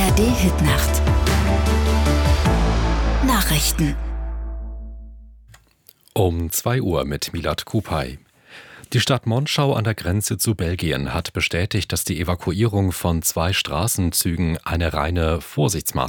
ARD-Hitnacht. Nachrichten. Um 2 Uhr mit Milad Kupay. Die Stadt Monschau an der Grenze zu Belgien hat bestätigt, dass die Evakuierung von 2 Straßenzügen eine reine Vorsichtsmaßnahme